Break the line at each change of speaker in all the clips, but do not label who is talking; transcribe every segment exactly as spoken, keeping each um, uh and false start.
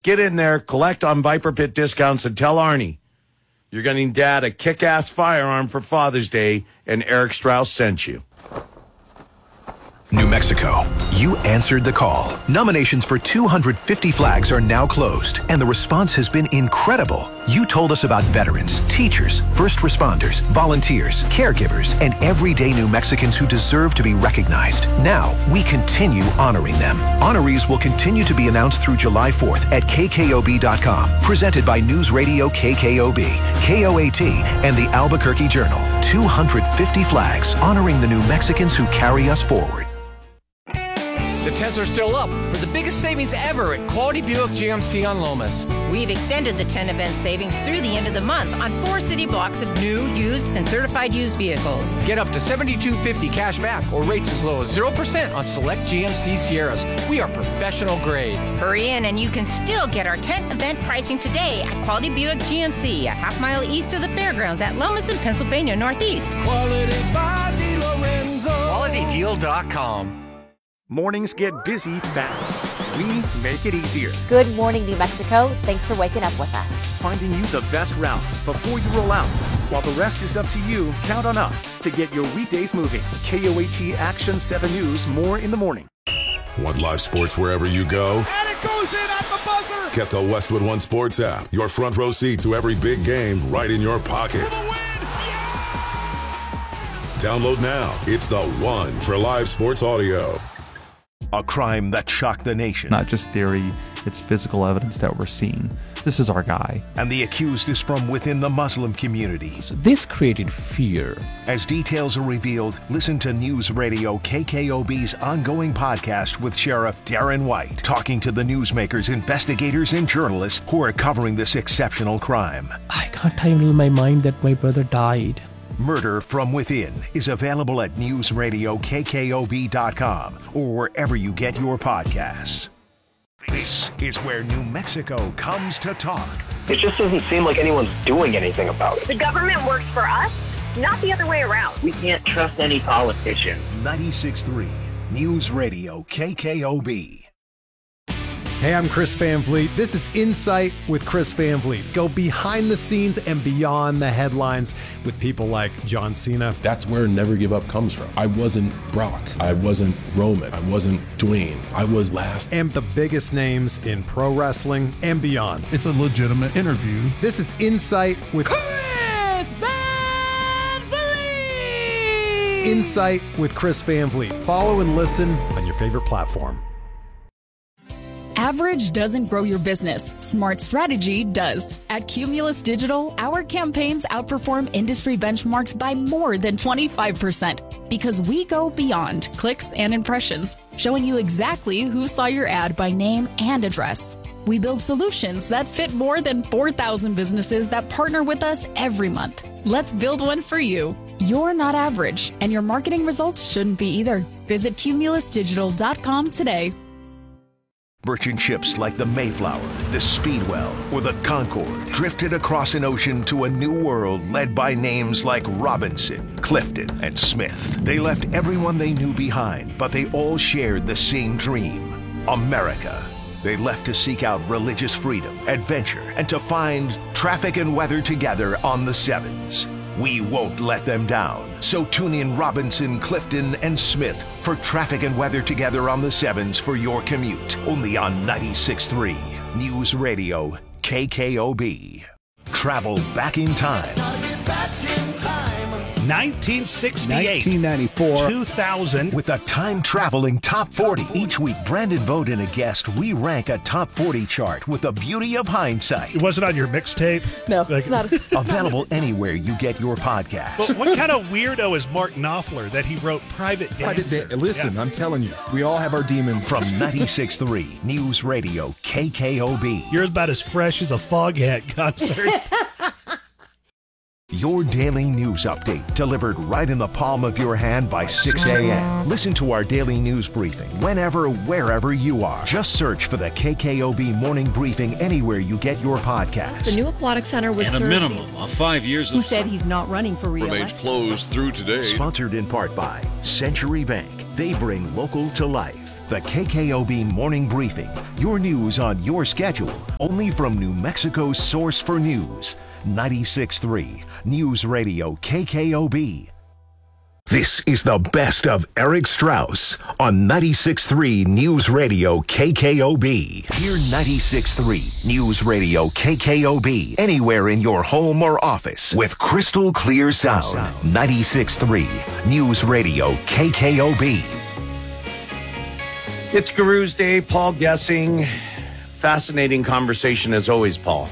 Get in there, collect on Viper Pit discounts, and tell Arnie you're getting Dad a kick-ass firearm for Father's Day, and Eric Strauss sent you.
New Mexico, you answered the call. Nominations for two hundred fifty flags are now closed, and the response has been incredible. You told us about veterans, teachers, first responders, volunteers, caregivers, and everyday New Mexicans who deserve to be recognized. Now, we continue honoring them. Honorees will continue to be announced through July fourth at K K O B dot com. Presented by News Radio K K O B, K O A T, and the Albuquerque Journal. two hundred fifty flags honoring the New Mexicans who carry us forward.
The tens are still up for the biggest savings ever at Quality Buick G M C on Lomas.
We've extended the ten event savings through the end of the month on four city blocks of new, used, and certified used vehicles.
Get up to seventy-two fifty cash back or rates as low as zero percent on select G M C Sierras. We are professional grade.
Hurry in and you can still get our tent event pricing today at Quality Buick G M C, a half mile east of the fairgrounds at Lomas in Pennsylvania Northeast.
Quality by DeLorenzo. Quality Deal dot com.
Mornings get busy fast. We make it easier.
Good morning, New Mexico. Thanks for waking up with us.
Finding you the best route before you roll out. While the rest is up to you, count on us to get your weekdays moving. K O A T Action seven News, more in the morning.
Want live sports wherever you go?
And it goes in at the buzzer!
Get the Westwood One Sports app. Your front row seat to every big game right in your pocket.
For the win! Yeah!
Download now. It's the one for live sports audio.
A crime that shocked the nation.
Not just theory, it's physical evidence that we're seeing. This is our guy.
And the accused is from within the Muslim community.
This created fear.
As details are revealed, listen to News Radio K K O B's ongoing podcast with Sheriff Darren White, talking to the newsmakers, investigators, and journalists who are covering this exceptional crime.
I can't handle my mind that my brother died.
Murder from Within is available at news radio K K O B dot com or wherever you get your podcasts. This is where New Mexico comes to talk.
It just doesn't seem like anyone's doing anything about it.
The government works for us, not the other way around.
We can't trust any politician.
ninety-six point three News Radio K K O B.
Hey, I'm Chris Van Vliet. This is Insight with Chris Van Vliet. Go behind the scenes and beyond the headlines with people like John Cena.
That's where Never Give Up comes from. I wasn't Brock. I wasn't Roman. I wasn't Dwayne. I was last.
And the biggest names in pro wrestling and beyond.
It's a legitimate interview.
This is Insight with
Chris Van Vliet!
Insight with Chris Van Vliet. Follow and listen on your favorite platform.
Average doesn't grow your business. Smart strategy does. At Cumulus Digital, our campaigns outperform industry benchmarks by more than twenty-five percent because we go beyond clicks and impressions, showing you exactly who saw your ad by name and address. We build solutions that fit more than four thousand businesses that partner with us every month. Let's build one for you. You're not average, and your marketing results shouldn't be either. Visit cumulus digital dot com today.
Merchant ships like the Mayflower, the Speedwell, or the Concorde drifted across an ocean to a new world led by names like Robinson, Clifton, and Smith. They left everyone they knew behind, but they all shared the same dream: America. They left to seek out religious freedom, adventure, and to find traffic and weather together on the Sevens. We won't let them down. So tune in Robinson, Clifton, and Smith for traffic and weather together on the Sevens for your commute. Only on ninety-six point three News Radio K K O B. Travel back in time.
nineteen sixty-eight,
nineteen ninety-four,
two thousand.
With a time-traveling top forty. Each week, Brandon Vogt and a guest re-rank a top forty chart with the beauty of hindsight.
It wasn't on your mixtape?
No,
like,
it's not.
Available anywhere you get your podcast.
But what kind of weirdo is Mark Knopfler that he wrote Private Dancer?
Private da- Listen,
yeah.
I'm telling you, we all have our demons.
From ninety-six point three News Radio K K O B.
You're about as fresh as a Foghat concert.
Your daily news update delivered right in the palm of your hand by six a.m. Listen to our daily news briefing whenever, wherever you are. Just search for the K K O B Morning Briefing anywhere you get your podcasts.
The new Aquatic Center would
and a
serve
minimum of five years.
Who
of
said he's not running for re-election?
Remains closed through today.
Sponsored in part by Century Bank. They bring local to life. The K K O B Morning Briefing. Your news on your schedule. Only from New Mexico's source for news. ninety-six point three News Radio K K O B. This is the best of Eric Strauss on ninety-six point three News Radio K K O B. Hear ninety-six point three News Radio K K O B anywhere in your home or office with crystal clear sound. ninety-six point three News Radio K K O B.
It's Guru's Day. Paul Guessing. Fascinating conversation as always, Paul.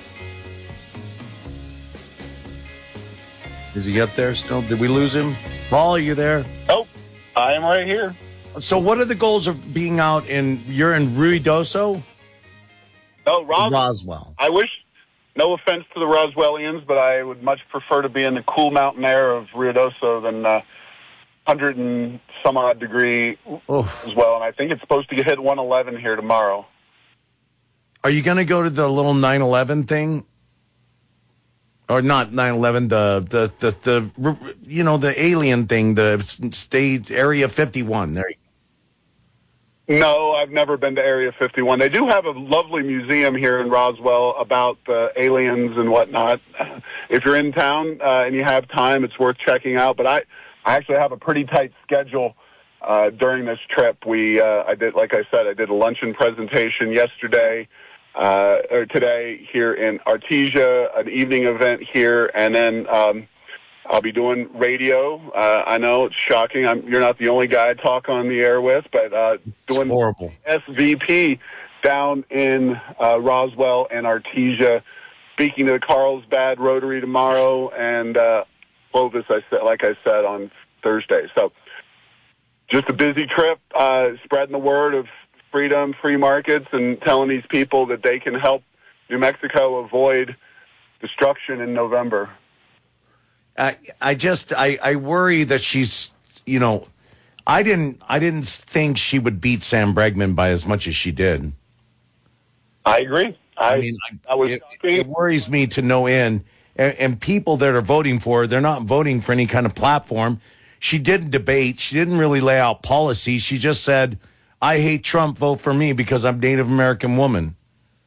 Is he up there still? Did we lose him? Paul, are you there?
Oh, I am right here.
So what are the goals of being out in, you're in Ruidoso?
No, Ros-
Roswell.
I wish, no offense to the Roswellians, but I would much prefer to be in the cool mountain air of Ruidoso than uh, one hundred and some odd degree Oof. as well. And I think it's supposed to hit one eleven here tomorrow.
Are you going to go to the little nine eleven thing? Or not nine eleven, the, the, the, the, you know, the alien thing, the state, Area fifty-one. There you go.
No, I've never been to Area fifty-one. They do have a lovely museum here in Roswell about uh, aliens and whatnot. If you're in town uh, and you have time, it's worth checking out. But I, I actually have a pretty tight schedule uh, during this trip. We, uh, I did, like I said, I did a luncheon presentation yesterday. Uh, or today here in Artesia, an evening event here, and then um, I'll be doing radio. Uh, I know it's shocking. I'm, you're not the only guy I talk on the air with, but uh, doing
it's horrible.
S V P down in uh, Roswell and Artesia, speaking to the Carlsbad Rotary tomorrow, and uh, Clovis, I said, like I said, on Thursday. So just a busy trip, uh, spreading the word of freedom, free markets, and telling these people that they can help New Mexico avoid destruction in November.
I I just I, I worry that she's, you know, I didn't I didn't think she would beat Sam Bregman by as much as she did.
I agree. I,
I mean, I,
I was
it, it worries me to no end. And, and people that are voting for her, they're not voting for any kind of platform. She didn't debate. She didn't really lay out policy. She just said, I hate Trump, vote for me because I'm Native American woman.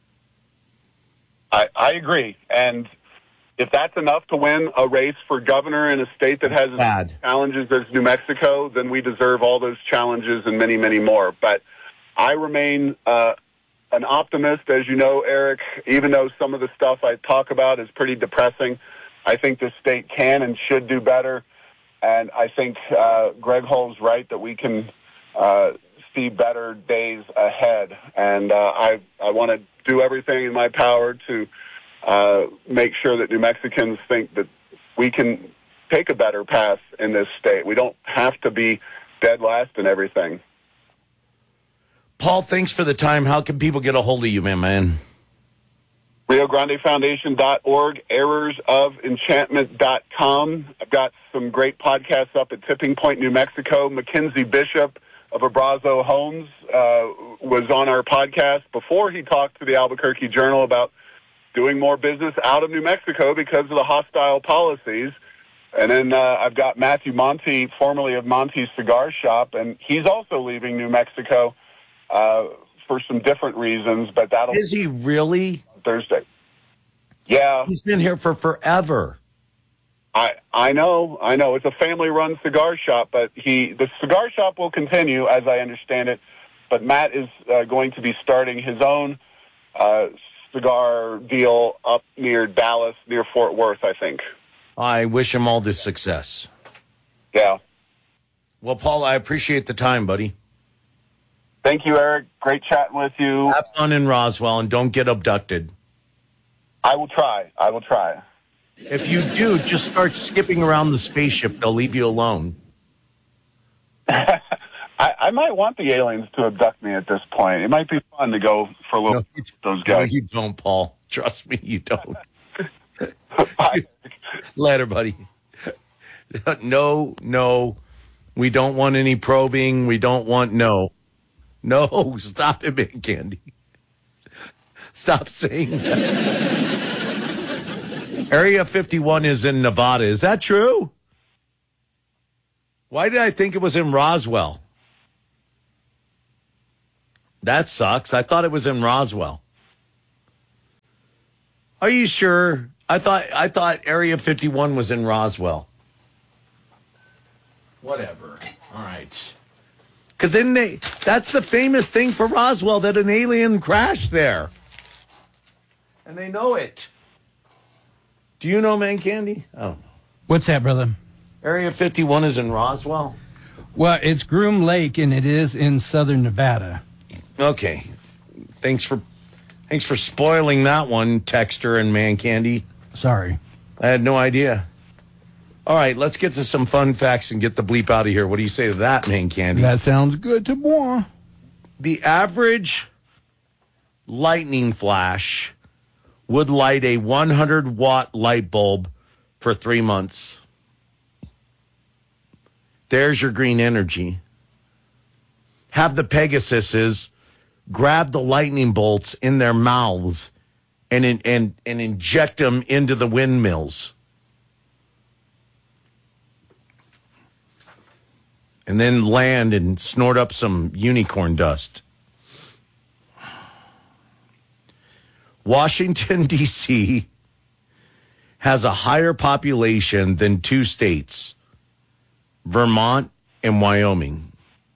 I, I agree. And if that's enough to win a race for governor in a state that has as challenges as New Mexico, then we deserve all those challenges and many, many more. But I remain uh, an optimist, as you know, Eric, even though some of the stuff I talk about is pretty depressing. I think this state can and should do better. And I think uh, Greg Hull's right that we can uh, see better days ahead. And uh, I, I want to do everything in my power to uh, make sure that New Mexicans think that we can take a better path in this state. We don't have to be dead last in everything.
Paul, thanks for the time. How can people get a hold of you, man, man?
Rio Grande Foundation dot org, errors of enchantment dot com. I've got some great podcasts up at Tipping Point, New Mexico. Mackenzie Bishop of Abrazo Homes uh, was on our podcast before he talked to the Albuquerque Journal about doing more business out of New Mexico because of the hostile policies. And then uh, I've got Matthew Monty, formerly of Monty's Cigar Shop, and he's also leaving New Mexico uh, for some different reasons. But that'll
Is he really?
Thursday. Yeah.
He's been here for forever.
I I know, I know. It's a family-run cigar shop, but he the cigar shop will continue, as I understand it. But Matt is uh, going to be starting his own uh, cigar deal up near Dallas, near Fort Worth, I think.
I wish him all the success.
Yeah.
Well, Paul, I appreciate the time, buddy.
Thank you, Eric. Great chatting with you.
Have fun in Roswell and don't get abducted.
I will try. I will try.
If you do, just start skipping around the spaceship. They'll leave you alone.
I, I might want the aliens to abduct me at this point. It might be fun to go for a little
no,
with those guys.
No, you don't, Paul. Trust me, you don't. Later, buddy. No, no. We don't want any probing. We don't want no. No, stop it, man, Candy. Stop saying that. Area fifty-one is in Nevada. Is that true? Why did I think it was in Roswell? That sucks. I thought it was in Roswell. Are you sure? I thought I thought Area fifty-one was in Roswell. Whatever. All right. Because then they, that's the famous thing for Roswell, that an alien crashed there. And they know it. Do you know, Man Candy? I don't know.
What's that, brother?
Area fifty-one is in Roswell?
Well, it's Groom Lake, and it is in southern Nevada.
Okay. Thanks for thanks for spoiling that one, Texter and Man Candy.
Sorry.
I had no idea. All right, let's get to some fun facts and get the bleep out of here. What do you say to that, Man Candy?
That sounds good to boy.
The average lightning flash would light a one hundred watt light bulb for three months. There's your green energy. Have the Pegasuses grab the lightning bolts in their mouths and in, and and inject them into the windmills. And then land and snort up some unicorn dust. Washington, D C has a higher population than two states, Vermont and Wyoming.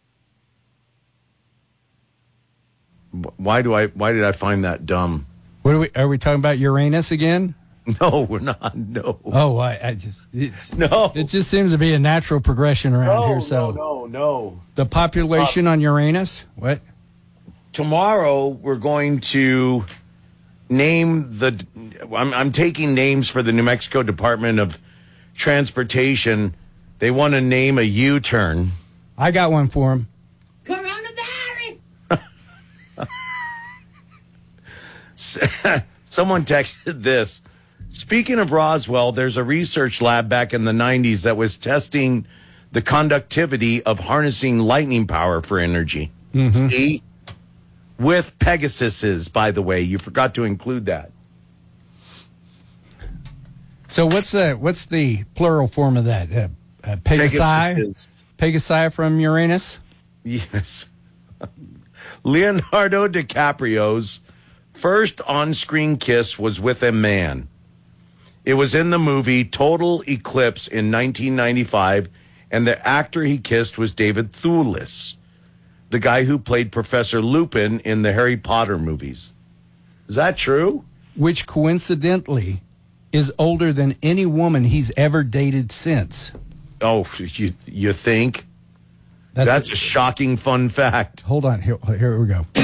Why do I? Why did I find that dumb?
What are we? Are we talking about Uranus again?
No, we're not. No.
Oh, I, I just it's,
no.
It just seems to be a natural progression around
no,
here. So
no, no, no.
The population uh, on Uranus. What?
Tomorrow we're going to name the. I'm, I'm taking names for the New Mexico Department of Transportation. They want to name a U-turn.
I got one for him.
Coronavirus.
Someone texted this. Speaking of Roswell, there's a research lab back in the nineties that was testing the conductivity of harnessing lightning power for energy.
Mm-hmm.
See? With Pegasuses, by the way. You forgot to include that.
So what's the what's the plural form of that? Uh, uh, Pegasi?
Pegasuses.
Pegasi from Uranus?
Yes. Leonardo DiCaprio's first on-screen kiss was with a man. It was in the movie Total Eclipse in nineteen ninety-five, and the actor he kissed was David Thewlis, the guy who played Professor Lupin in the Harry Potter movies. Is that true?
Which coincidentally is older than any woman he's ever dated since.
Oh, you you think?
That's,
That's
a,
a shocking fun fact.
Hold on. Here, here we go.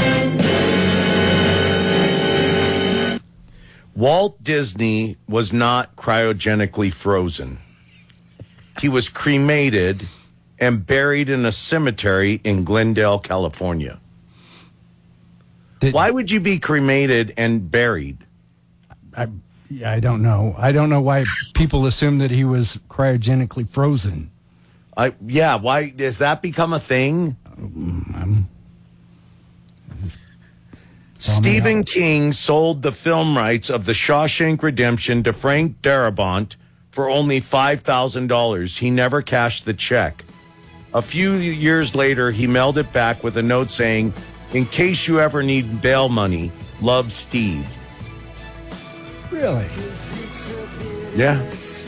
Walt Disney was not cryogenically frozen. He was cremated and buried in a cemetery in Glendale, California.
Did,
Why would you be cremated and buried?
I, I don't know. I don't know why people assume that he was cryogenically frozen.
I yeah. Why does that become a thing?
Um,
Stephen King sold the film rights of The Shawshank Redemption to Frank Darabont for only five thousand dollars. He never cashed the check. A few years later, he mailed it back with a note saying, "In case you ever need bail money, love, Steve."
Really?
Yeah.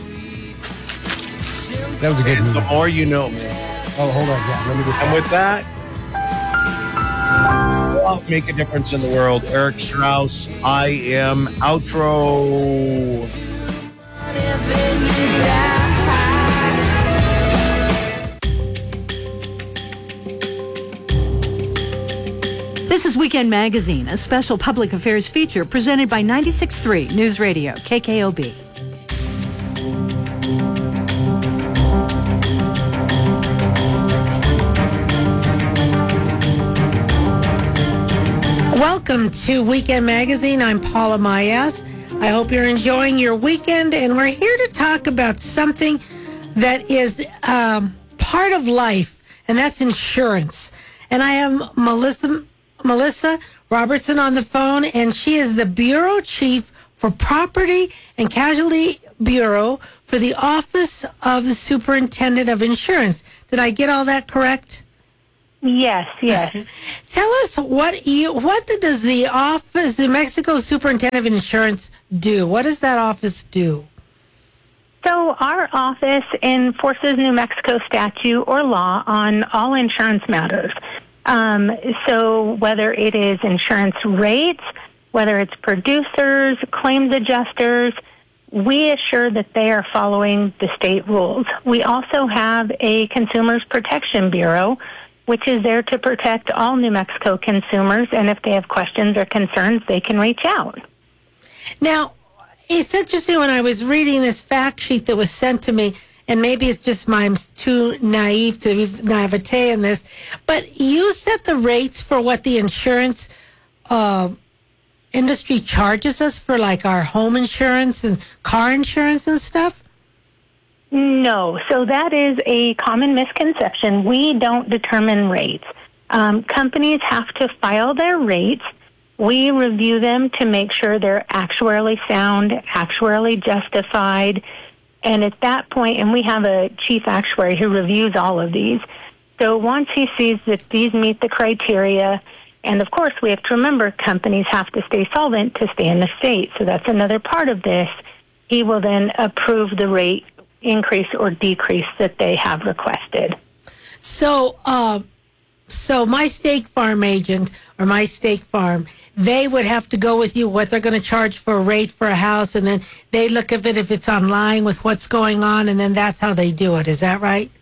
That was a good movie.
The more you know.
Oh, hold on. Yeah, let me get
And with that, I'll make a difference in the world. Eric Strauss, I am outro.
This is Weekend Magazine, a special public affairs feature presented by ninety-six point three News Radio, K K O B.
Welcome to Weekend Magazine. I'm Paula Mayas. I hope you're enjoying your weekend, and we're here to talk about something that is um, part of life, and that's insurance. And I have Melissa Melissa Robertson on the phone, and she is the Bureau Chief for Property and Casualty Bureau for the Office of the Superintendent of Insurance. Did I get all that correct?
Yes, yes.
Tell us what you what does the office, the Mexico Superintendent of Insurance, do? What does that office do?
So our office enforces New Mexico statute or law on all insurance matters. Um, so whether it is insurance rates, whether it's producers, claims adjusters, we assure that they are following the state rules. We also have a Consumers Protection Bureau, which is there to protect all New Mexico consumers, and if they have questions or concerns, they can reach out.
Now, it's interesting when I was reading this fact sheet that was sent to me, and maybe it's just my, I'm too naive to be naivete in this, but you set the rates for what the insurance uh, industry charges us for, like our home insurance and car insurance and stuff?
No. So that is a common misconception. We don't determine rates. Um, companies have to file their rates. We review them to make sure they're actuarially sound, actuarially justified. And at that point, and we have a chief actuary who reviews all of these. So once he sees that these meet the criteria, and of course we have to remember companies have to stay solvent to stay in the state. So that's another part of this. He will then approve the rate increase or decrease that they have requested.
So, uh, so my State Farm agent or my State Farm, they would have to go with you what they're going to charge for a rate for a house, and then they look at it if it's online with what's going on, and then that's how they do it. Is that right?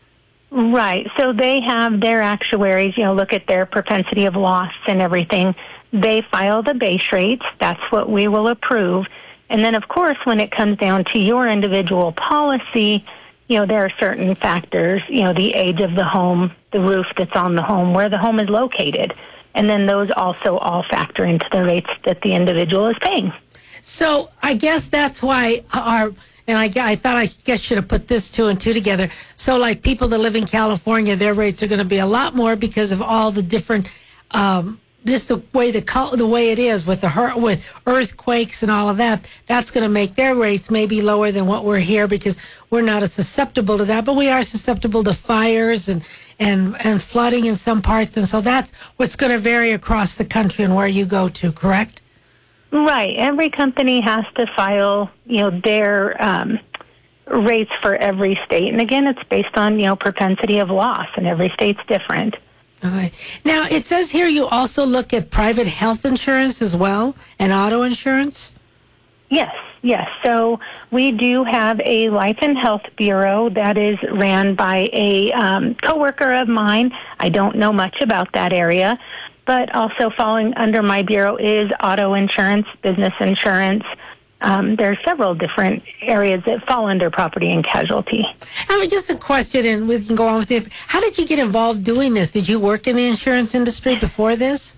Right. So they have their actuaries, you know, look at their propensity of loss and everything. They file the base rates. That's what we will approve. And then, of course, when it comes down to your individual policy, you know, there are certain factors, you know, the age of the home, the roof that's on the home, where the home is located. And then those also all factor into the rates that the individual is paying.
So I guess that's why our, and I, I thought I guess should have put this two and two together. So like people that live in California, their rates are going to be a lot more because of all the different, um, just the way the the way it is with the with earthquakes and all of that, that's going to make their rates maybe lower than what we're here because we're not as susceptible to that, but we are susceptible to fires and and and flooding in some parts, and so that's what's going to vary across the country and where you go to. Correct?
Right. Every company has to file, you know, their um, rates for every state, and again, it's based on you know propensity of loss, and every state's different.
All right. Now, it says here you also look at private health insurance as well and auto insurance?
Yes, yes. So we do have a life and health bureau that is ran by a um, coworker of mine. I don't know much about that area, but also falling under my bureau is auto insurance, business insurance. Um, there are several different areas that fall under property and casualty.
I mean, just a question, and we can go on with it. How did you get involved doing this? Did you work in the insurance industry before this?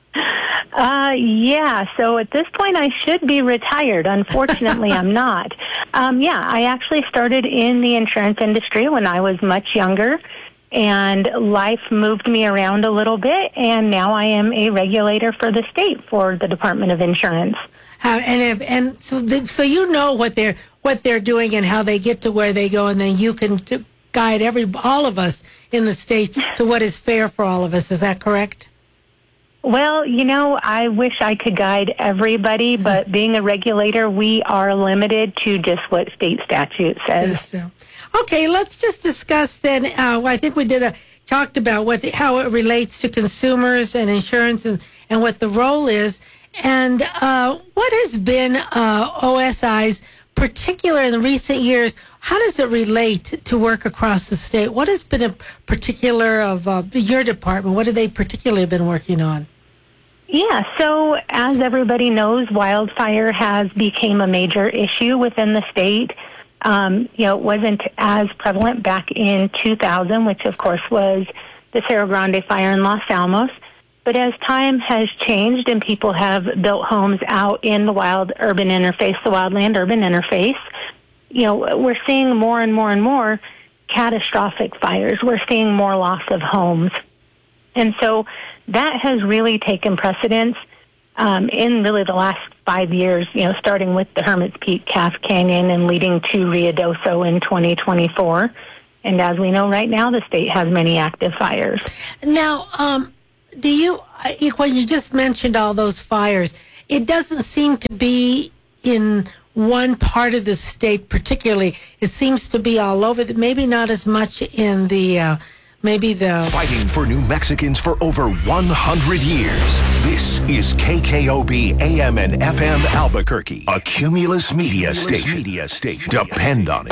Uh, yeah, so at this point I should be retired. Unfortunately, I'm not. Um, yeah, I actually started in the insurance industry when I was much younger, and life moved me around a little bit, and now I am a regulator for the state for the Department of Insurance.
Uh, and if, and so the, so you know what they're what they're doing and how they get to where they go, and then you can t- guide every all of us in the state to what is fair for all of us. Is that correct?
Well, you know, I wish I could guide everybody, but being a regulator, we are limited to just what state statute says.
So, okay, let's just discuss then. Uh, I think we did a talked about what the, how it relates to consumers and insurance and, and what the role is. And uh, what has been uh, O S I's particular in the recent years? How does it relate to work across the state? What has been a particular of uh, your department? What have they particularly been working on?
Yeah, so as everybody knows, wildfire has become a major issue within the state. Um, you know, it wasn't as prevalent back in two thousand, which of course was the Cerro Grande fire in Los Alamos. But as time has changed and people have built homes out in the wild-urban interface, the wildland-urban interface, you know, we're seeing more and more and more catastrophic fires. We're seeing more loss of homes. And so that has really taken precedence um, in really the last five years, you know, starting with the Hermit's Peak, Calf Canyon, and leading to Ruidoso in twenty twenty-four. And as we know right now, the state has many active fires.
Now, um, do you, when you just mentioned all those fires, it doesn't seem to be in one part of the state particularly. It seems to be all over, maybe not as much in the, uh, maybe the...
Fighting for New Mexicans for over one hundred years. This is K K O B A M and F M Albuquerque, a Cumulus Media Cumulus station. Media station. Depend on it.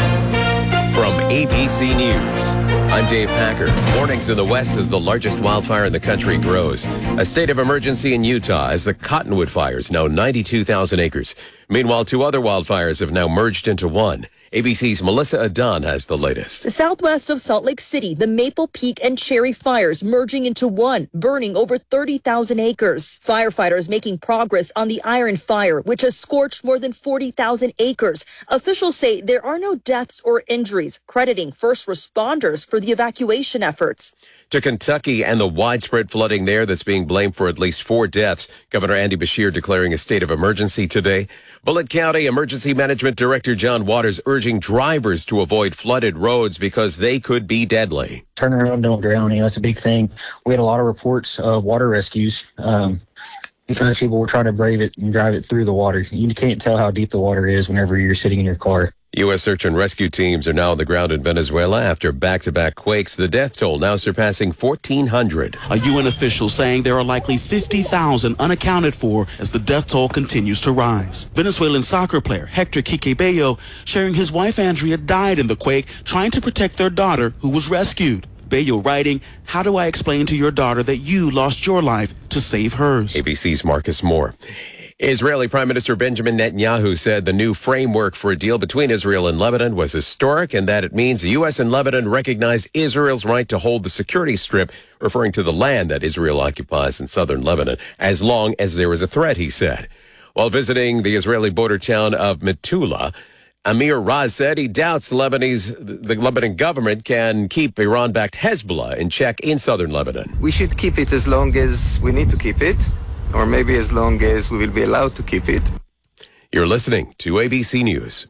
From A B C News, I'm Dave Packer. Warnings in the West as the largest wildfire in the country grows. A state of emergency in Utah as the Cottonwood fires now ninety-two thousand acres. Meanwhile, two other wildfires have now merged into one. A B C's Melissa Adon has the latest.
Southwest of Salt Lake City, the Maple Peak and Cherry fires merging into one, burning over thirty thousand acres. Firefighters making progress on the Iron Fire, which has scorched more than forty thousand acres. Officials say there are no deaths or injuries, crediting first responders for the evacuation efforts.
To Kentucky and the widespread flooding there that's being blamed for at least four deaths. Governor Andy Beshear declaring a state of emergency today. Bullitt County Emergency Management Director John Waters urging drivers to avoid flooded roads because they could be deadly.
Turn around, don't drown. You know, that's a big thing. We had a lot of reports of water rescues um, because people were trying to brave it and drive it through the water. You can't tell how deep the water is whenever you're sitting in your car.
U S search and rescue teams are now on the ground in Venezuela after back-to-back quakes. The death toll now surpassing fourteen hundred.
A U N official saying there are likely fifty thousand unaccounted for as the death toll continues to rise. Venezuelan soccer player Hector Quique Bello sharing his wife Andrea died in the quake trying to protect their daughter who was rescued. Bello writing, "How do I explain to your daughter that you lost your life to save hers?"
A B C's Marcus Moore. Israeli Prime Minister Benjamin Netanyahu said the new framework for a deal between Israel and Lebanon was historic and that it means the U S and Lebanon recognize Israel's right to hold the security strip, referring to the land that Israel occupies in southern Lebanon, as long as there is a threat, he said. While visiting the Israeli border town of Metula, Amir Raz said he doubts Lebanese, the Lebanon government can keep Iran-backed Hezbollah in check in southern Lebanon.
We should keep it as long as we need to keep it, or maybe as long as we will be allowed to keep it.
You're listening to A B C News.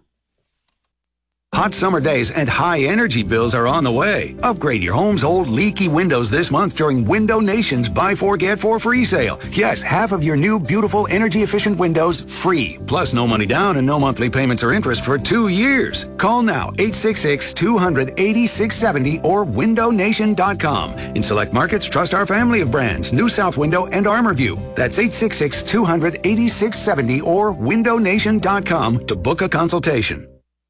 Hot summer days and high energy bills are on the way. Upgrade your home's old leaky windows this month during Window Nation's Buy Four Get Four free sale. Yes, half of your new beautiful energy efficient windows free. Plus no money down and no monthly payments or interest for two years. Call now eight six six, two hundred, eighty-six seventy or window nation dot com. In select markets, trust our family of brands, New South Window and ArmorView. That's eight six six, two hundred, eighty-six seventy or window nation dot com to book a consultation.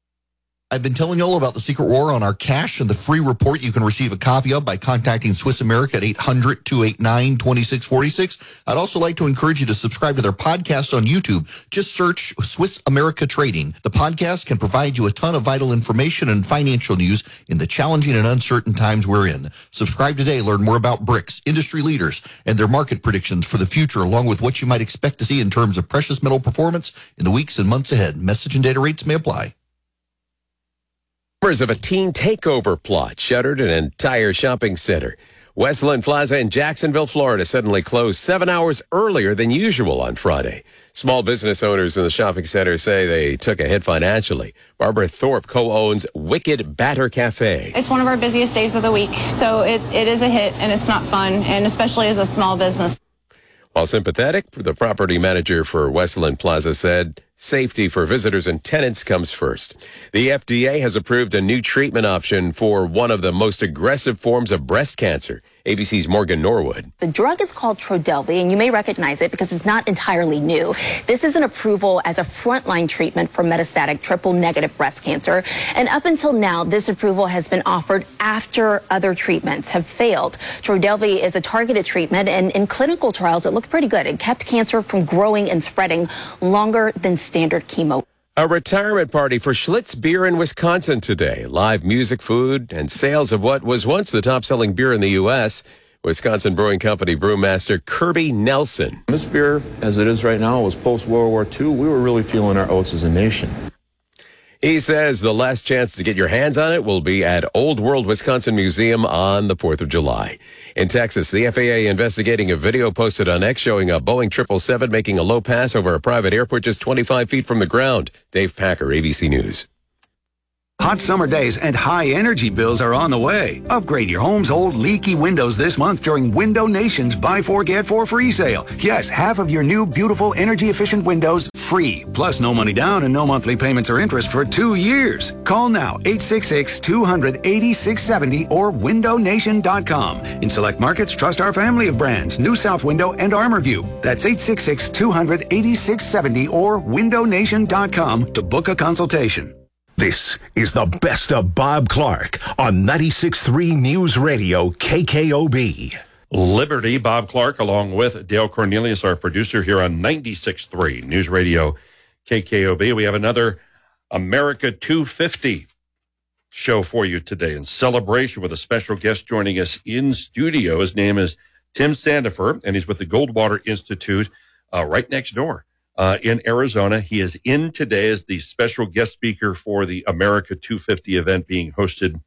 I've been telling you all about the Secret War on our cash and the free report you can receive a copy of by contacting Swiss America at eight hundred, two eight nine, two six four six. I'd also like to encourage you to subscribe to their podcast on YouTube. Just search Swiss America Trading. The podcast can provide you a ton of vital information and financial news in the challenging and uncertain times we're in. Subscribe today. Learn more about bricks, industry leaders, and their market predictions for the future, along with what you might expect to see in terms of precious metal performance in the weeks and months ahead. Message and data rates may apply.
Rumors of a teen takeover plot shuttered an entire shopping center. Westland Plaza in Jacksonville, Florida suddenly closed seven hours earlier than usual on Friday. Small business owners in the shopping center say they took a hit financially. Barbara Thorpe co-owns Wicked Batter Cafe.
It's one of our busiest days of the week, so it, it is a hit and it's not fun, and especially as a small business.
While sympathetic, the property manager for Westland Plaza said safety for visitors and tenants comes first. The F D A has approved a new treatment option for one of the most aggressive forms of breast cancer. A B C's Morgan Norwood.
The drug is called Trodelvy, and you may recognize it because it's not entirely new. This is an approval as a frontline treatment for metastatic triple-negative breast cancer. And up until now, this approval has been offered after other treatments have failed. Trodelvy is a targeted treatment, and in clinical trials, it looked pretty good. It kept cancer from growing and spreading longer than standard chemo.
A retirement party for Schlitz Beer in Wisconsin today. Live music, food, and sales of what was once the top-selling beer in the U S Wisconsin Brewing Company brewmaster Kirby Nelson.
This beer, as it is right now, was post-World War Two. We were really feeling our oats as a nation.
He says the last chance to get your hands on it will be at Old World Wisconsin Museum on the fourth of July. In Texas, the F A A investigating a video posted on X showing a Boeing triple seven making a low pass over a private airport just twenty-five feet from the ground. Dave Packer, A B C News.
Hot summer days and high energy bills are on the way. Upgrade your home's old leaky windows this month during Window Nation's Buy Four Get Four free sale. Yes, half of your new beautiful energy efficient windows free. Plus no money down and no monthly payments or interest for two years. Call now eight six six, two hundred, eighty-six seventy or window nation dot com. In select markets, trust our family of brands, New South Window and ArmorView. That's eight six six, two hundred, eighty-six seventy or window nation dot com to book a consultation.
This is the best of Bob Clark on ninety-six point three News Radio K K O B.
Liberty, Bob Clark, along with Dale Cornelius, our producer here on ninety-six point three News Radio K K O B. We have another America two fifty show for you today in celebration with a special guest joining us in studio. His name is Tim Sandifer, and he's with the Goldwater Institute uh, right next door. Uh, in Arizona. He is in today as the special guest speaker for the America two fifty event being hosted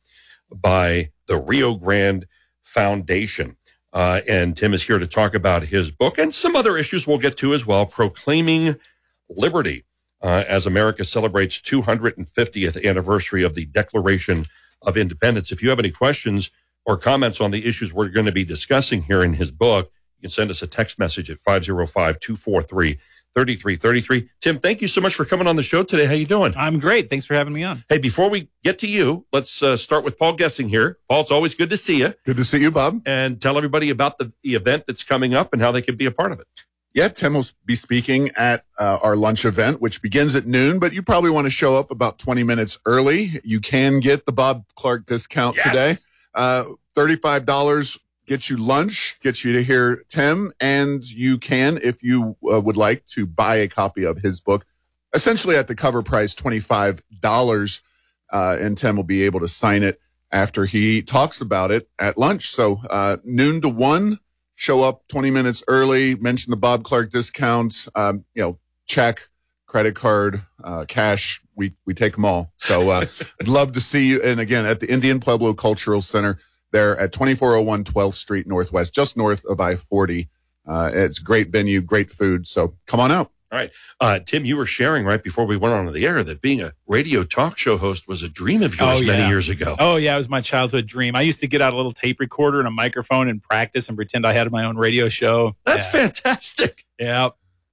by the Rio Grande Foundation. Uh, and Tim is here to talk about his book and some other issues we'll get to as well, Proclaiming Liberty, uh, as America celebrates two hundred fiftieth anniversary of the Declaration of Independence. If you have any questions or comments on the issues we're going to be discussing here in his book, you can send us a text message at five oh five, two four three, thirty-three thirty-three. Tim, thank you so much for coming on the show today. How you doing?
I'm great. Thanks for having me on.
Hey, before we get to you, let's uh, start with Paul Gessing here. Paul, it's always good to see you.
Good to see you, Bob.
And tell everybody about the, the event that's coming up and how they can be a part of it.
Yeah, Tim will be speaking at uh, our lunch event, which begins at noon, but you probably want to show up about twenty minutes early. You can get the Bob Clark discount
Yes.
today. Uh, thirty-five dollars gets you lunch, gets you to hear Tim, and you can, if you uh, would like, to buy a copy of his book, essentially at the cover price, twenty-five dollars, uh, and Tim will be able to sign it after he talks about it at lunch. So uh, noon to one, show up twenty minutes early, mention the Bob Clark discount, um, you know, check, credit card, uh, cash, we, we take them all. So uh, I'd love to see you. And again, at the Indian Pueblo Cultural Center, there at twenty-four oh one twelfth Street Northwest, just north of I forty. Uh, it's a great venue, great food. So come on out.
All right. Uh, Tim, you were sharing right before we went on the air that being a radio talk show host was a dream of yours
Oh,
many
yeah.
years ago.
Oh, yeah. It was my childhood dream. I used to get out a little tape recorder and a microphone and practice and pretend I had my own radio show.
That's
yeah.
fantastic.
Yeah.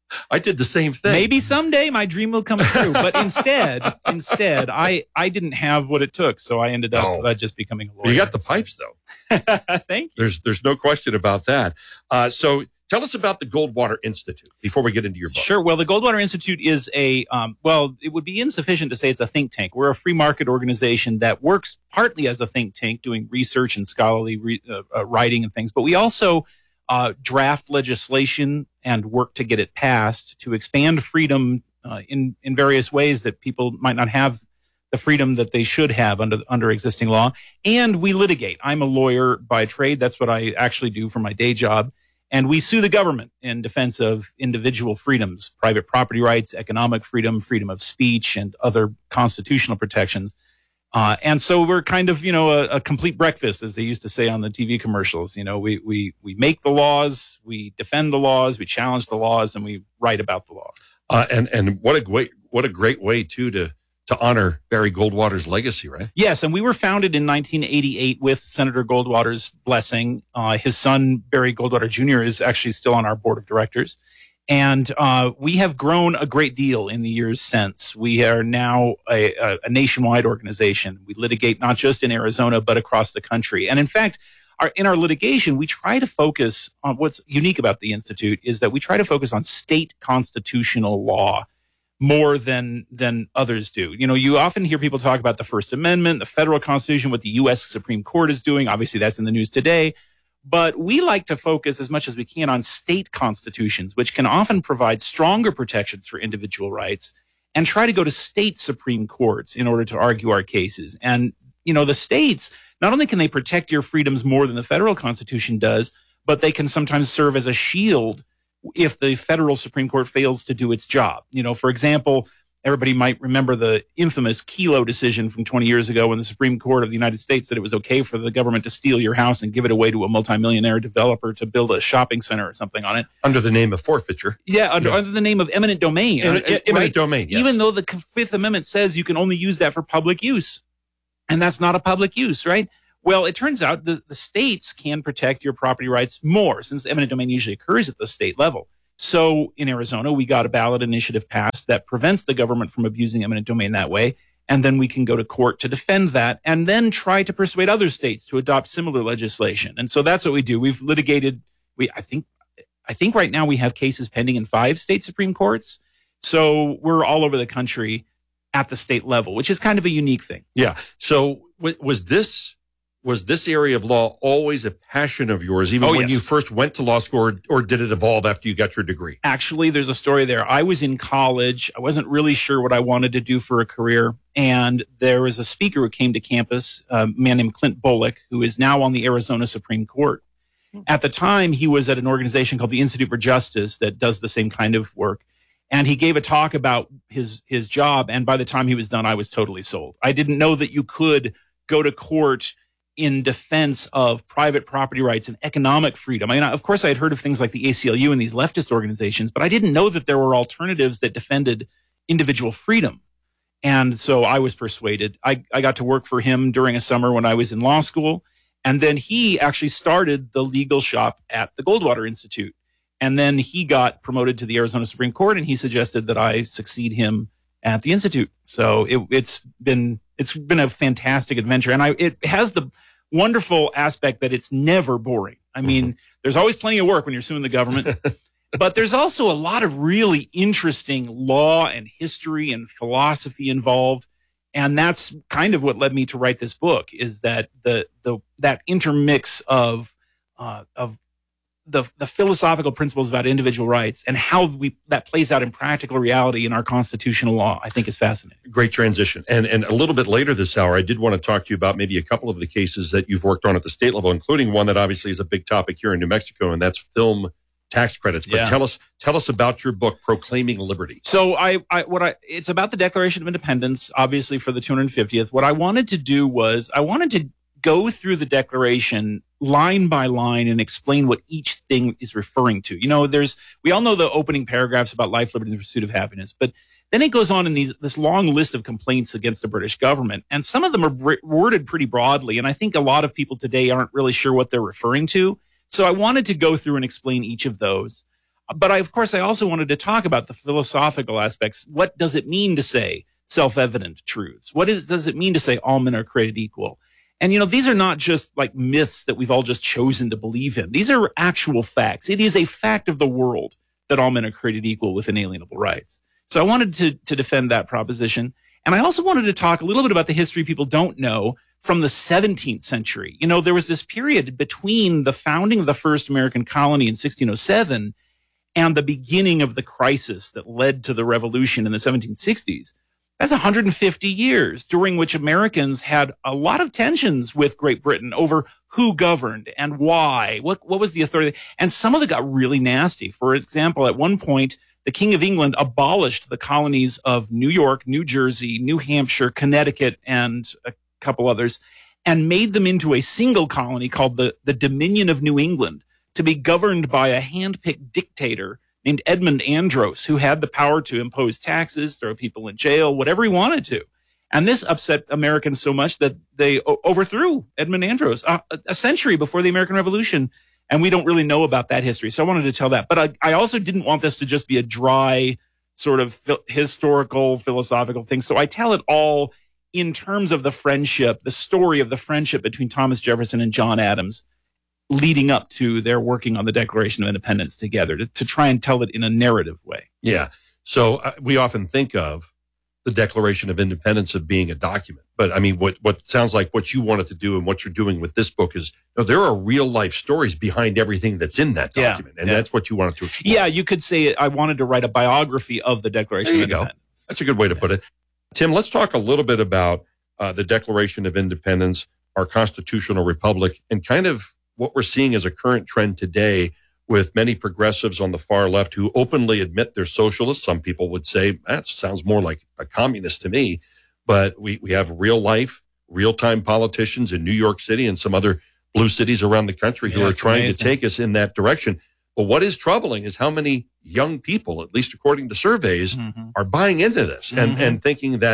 I did the same thing.
Maybe someday my dream will come true. But instead, instead, I, I didn't have what it took. So I ended up
Oh.
uh, just becoming a lawyer.
You got the pipes, though.
Thank you.
There's there's no question about that. Uh, so tell us about the Goldwater Institute before we get into your book.
Sure. Well, the Goldwater Institute is a, um, well, it would be insufficient to say it's a think tank. We're a free market organization that works partly as a think tank, doing research and scholarly re- uh, uh, writing and things. But we also uh, draft legislation and work to get it passed to expand freedom uh, in, in various ways that people might not have the freedom that they should have under under existing law. And we litigate. I'm a lawyer by trade. That's what I actually do for my day job. And we sue the government in defense of individual freedoms, private property rights, economic freedom, freedom of speech, and other constitutional protections. Uh, and so we're kind of, you know, a, a complete breakfast, as they used to say on the T V commercials. You know, we, we, we make the laws, we defend the laws, we challenge the laws, and we write about the law.
Uh, and and what a great what a great way too to to honor Barry Goldwater's legacy, right?
Yes, and we were founded in nineteen eighty-eight with Senator Goldwater's blessing. Uh, his son, Barry Goldwater Junior, is actually still on our board of directors. And uh, we have grown a great deal in the years since. We are now a, a, a nationwide organization. We litigate not just in Arizona, but across the country. And in fact, our, in our litigation, we try to focus on what's unique about the Institute is that we try to focus on state constitutional law more than than others do. You know, you often hear people talk about the First Amendment, the federal Constitution, what the U S Supreme Court is doing. Obviously, that's in the news today. But we like to focus as much as we can on state constitutions, which can often provide stronger protections for individual rights, and try to go to state Supreme Courts in order to argue our cases. And, you know, the states, not only can they protect your freedoms more than the federal Constitution does, but they can sometimes serve as a shield if the federal Supreme Court fails to do its job. You know, for example, everybody might remember the infamous Kelo decision from twenty years ago when the Supreme Court of the United States said it was okay for the government to steal your house and give it away to a multimillionaire developer to build a shopping center or something on it.
Under the name of forfeiture.
Yeah, under,
Yeah.
under the name of eminent domain.
Em-
uh,
eminent domain, yes.
Even though the Fifth Amendment says you can only use that for public use. And that's not a public use, right? Well, it turns out the, the states can protect your property rights more, since eminent domain usually occurs at the state level. So in Arizona, we got a ballot initiative passed that prevents the government from abusing eminent domain that way. And then we can go to court to defend that and then try to persuade other states to adopt similar legislation. And so that's what we do. We've litigated, we, I think, I think right now we have cases pending in five state Supreme Courts. So we're all over the country at the state level, which is kind of a unique thing.
Yeah. So w- was this was this area of law always a passion of yours, even
Oh,
when
yes.
you first went to law school, or, or did it evolve after you got your degree?
Actually, there's a story there. I was in college. I wasn't really sure what I wanted to do for a career. And there was a speaker who came to campus, a man named Clint Bullock, who is now on the Arizona Supreme Court. At the time, he was at an organization called the Institute for Justice that does the same kind of work. And he gave a talk about his, his job. And by the time he was done, I was totally sold. I didn't know that you could go to court in defense of private property rights and economic freedom. I mean, of course, I had heard of things like the A C L U and these leftist organizations, but I didn't know that there were alternatives that defended individual freedom. And so I was persuaded. I, I got to work for him during a summer when I was in law school. And then he actually started the legal shop at the Goldwater Institute. And then he got promoted to the Arizona Supreme Court, and he suggested that I succeed him at the Institute. So it, it's been it's been a fantastic adventure. And I it has the wonderful aspect that it's never boring. I mean, there's always plenty of work when you're suing the government. But there's also a lot of really interesting law and history and philosophy involved. And that's kind of what led me to write this book, is that the the that intermix of uh, of the the philosophical principles about individual rights and how we that plays out in practical reality in our constitutional law, I think is fascinating.
Great transition. And and a little bit later this hour, I did want to talk to you about maybe a couple of the cases that you've worked on at the state level, including one that obviously is a big topic here in New Mexico, and that's film tax credits. But
Yeah.
tell us tell us about your book, Proclaiming Liberty.
So I, I, what I, it's about the Declaration of Independence, obviously for the two hundred fiftieth. What I wanted to do was I wanted to go through the Declaration line by line and explain what each thing is referring to. You know, there's, we all know the opening paragraphs about life, liberty, and the pursuit of happiness, but then it goes on in these, this long list of complaints against the British government. And some of them are br- worded pretty broadly. And I think a lot of people today aren't really sure what they're referring to. So I wanted to go through and explain each of those. But I, of course, I also wanted to talk about the philosophical aspects. What does it mean to say self-evident truths? What is, does it mean to say all men are created equal? And, you know, these are not just like myths that we've all just chosen to believe in. These are actual facts. It is a fact of the world that all men are created equal with inalienable rights. So I wanted to, to defend that proposition. And I also wanted to talk a little bit about the history people don't know from the seventeenth century. You know, there was this period between the founding of the first American colony in sixteen oh seven and the beginning of the crisis that led to the revolution in the seventeen sixties. That's one hundred fifty years during which Americans had a lot of tensions with Great Britain over who governed and why, what, what was the authority. And some of it got really nasty. For example, at one point, the King of England abolished the colonies of New York, New Jersey, New Hampshire, Connecticut, and a couple others, and made them into a single colony called the, the Dominion of New England, to be governed by a hand-picked dictator named Edmund Andros, who had the power to impose taxes, throw people in jail, whatever he wanted to. And this upset Americans so much that they o- overthrew Edmund Andros uh, a century before the American Revolution. And we don't really know about that history. So I wanted to tell that. But I, I also didn't want this to just be a dry sort of phil- historical, philosophical thing. So I tell it all in terms of the friendship, the story of the friendship between Thomas Jefferson and John Adams, leading up to their working on the Declaration of Independence together, to, to try and tell it in a narrative way.
Yeah. So uh, we often think of the Declaration of Independence of being a document. But I mean, what, what sounds like what you wanted to do and what you're doing with this book is, you know, there are real life stories behind everything that's in that document.
Yeah,
and
yeah.
that's what you wanted to explore.
Yeah, you could say I wanted to write a biography of the Declaration
There
of
you go.
Independence.
That's a good way to put it. Tim, let's talk a little bit about uh, the Declaration of Independence, our constitutional republic, and kind of what we're seeing as a current trend today with many progressives on the far left who openly admit they're socialists. Some people would say, that sounds more like a communist to me. But we, we have real life, real time politicians in New York City and some other blue cities around the country who
Yeah,
are
it's
trying
amazing.
to take us in that direction. But what is troubling is how many young people, at least according to surveys,
Mm-hmm.
are buying into this and,
Mhm.
and thinking that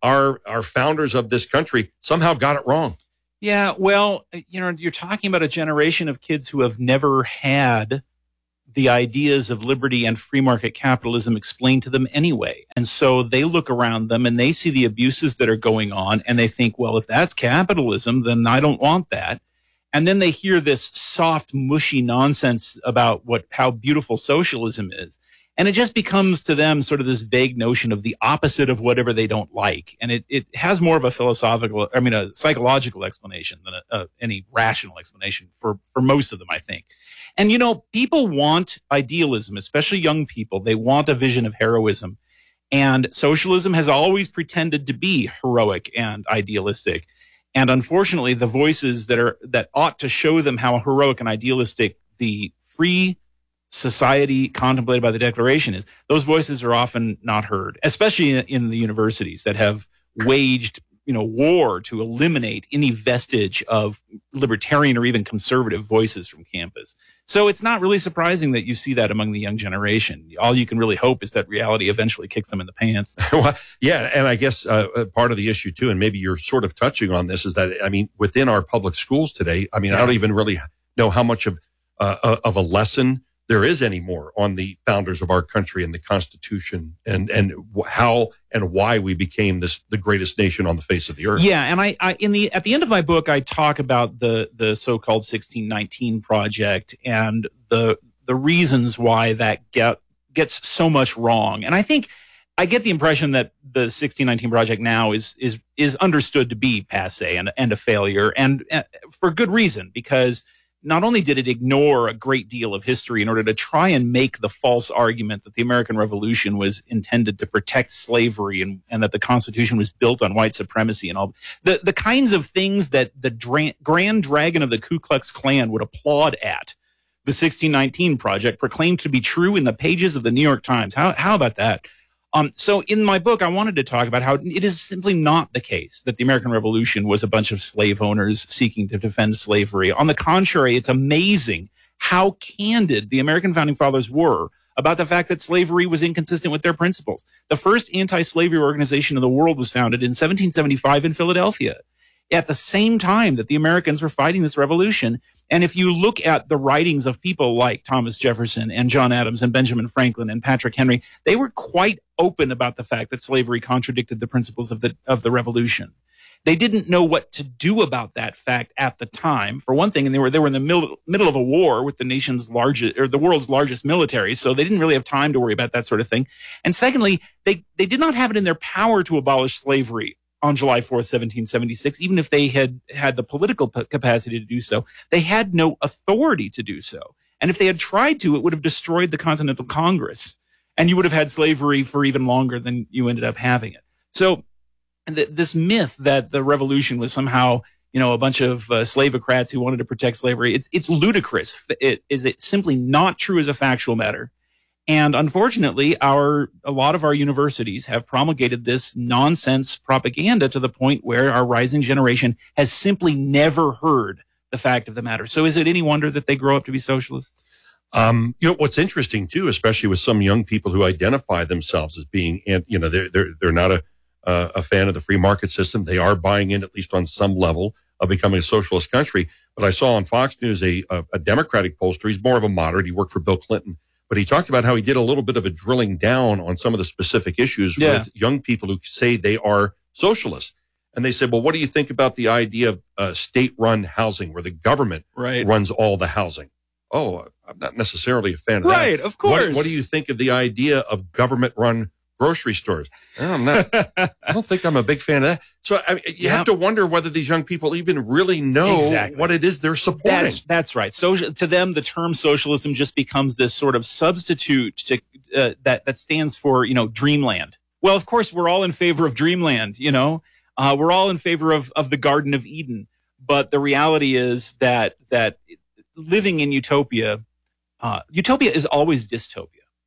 our our founders of this country somehow got it wrong.
Yeah, well, you know, you're talking about a generation of kids who have never had the ideas of liberty and free market capitalism explained to them anyway. And so they look around them and they see the abuses that are going on and they think, well, if that's capitalism, then I don't want that. And then they hear this soft, mushy nonsense about what how beautiful socialism is. And it just becomes to them sort of this vague notion of the opposite of whatever they don't like. And it, it has more of a philosophical, I mean, a psychological explanation than a, a, any rational explanation for, for most of them, I think. And, you know, people want idealism, especially young people. They want a vision of heroism. And socialism has always pretended to be heroic and idealistic. And unfortunately, the voices that are that ought to show them how heroic and idealistic the free society contemplated by the Declaration is, those voices are often not heard, especially in, in the universities that have waged, you know, war to eliminate any vestige of libertarian or even conservative voices from campus. So it's not really surprising that you see that among the young generation. All you can really hope is that reality eventually kicks them in the pants.
Well, yeah, and I guess uh, part of the issue too, and maybe you're sort of touching on this, is that, I mean, within our public schools today, I mean, yeah. I don't even really know how much of uh, of a lesson there is anymore on the founders of our country and the Constitution and and how and why we became this the greatest nation on the face of the earth.
Yeah, and I, I in the at the end of my book, I talk about the the so-called sixteen nineteen Project and the the reasons why that get gets so much wrong. And I think I get the impression that the sixteen nineteen Project now is is is understood to be passé and and a failure, and uh, for good reason, because not only did it ignore a great deal of history in order to try and make the false argument that the American Revolution was intended to protect slavery and, and that the Constitution was built on white supremacy and all the, the kinds of things that the dra- Grand Dragon of the Ku Klux Klan would applaud at, the sixteen nineteen Project proclaimed to be true in the pages of the New York Times. How, how about that? Um, so in my book, I wanted to talk about how it is simply not the case that the American Revolution was a bunch of slave owners seeking to defend slavery. On the contrary, it's amazing how candid the American founding fathers were about the fact that slavery was inconsistent with their principles. The first anti-slavery organization in the world was founded in seventeen seventy-five in Philadelphia, at the same time that the Americans were fighting this revolution. And if you look at the writings of people like Thomas Jefferson and John Adams and Benjamin Franklin and Patrick Henry, they were quite open about the fact that slavery contradicted the principles of the of the revolution. They didn't know what to do about that fact at the time, for one thing, and they were they were in the middle, middle of a war with the nation's largest or the world's largest military, so they didn't really have time to worry about that sort of thing. And secondly, they they did not have it in their power to abolish slavery on July fourth, seventeen seventy-six, even if they had had the political p- capacity to do so. They had no authority to do so. And if they had tried to, it would have destroyed the Continental Congress, and you would have had slavery for even longer than you ended up having it. So th- this myth that the revolution was somehow, you know, a bunch of uh, slavocrats who wanted to protect slavery, it's it's ludicrous. It is it simply not true as a factual matter. And unfortunately, our a lot of our universities have promulgated this nonsense propaganda to the point where our rising generation has simply never heard the fact of the matter. So is it any wonder that they grow up to be socialists?
Um, you know, what's interesting too, especially with some young people who identify themselves as being, you know, they're they're they're not a uh, a fan of the free market system. They are buying in, at least on some level, of becoming a socialist country. But I saw on Fox News a a, a Democratic pollster. He's more of a moderate. He worked for Bill Clinton. But he talked about how he did a little bit of a drilling down on some of the specific issues yeah. with young people who say they are socialists. And they said, well, what do you think about the idea of uh, state-run housing where the government
right.
runs all the housing? Oh, I'm not necessarily a fan of
right,
that.
Right, of course.
What, what do you think of the idea of government-run grocery stores? Oh, I'm not, I don't think I'm a big fan of that. So I mean, you yeah. have to wonder whether these young people even really know
exactly.
what it is they're supporting.
That's, that's right. So to them, the term socialism just becomes this sort of substitute to, uh, that, that stands for, you know, dreamland. Well, of course, we're all in favor of dreamland, you know. Uh, we're all in favor of, of the Garden of Eden. But the reality is that that living in utopia, uh, utopia is always dystopia.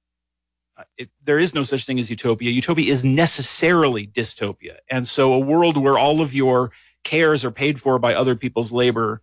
Uh, it, there is no such thing as utopia. Utopia is necessarily dystopia. And so a world where all of your cares are paid for by other people's labor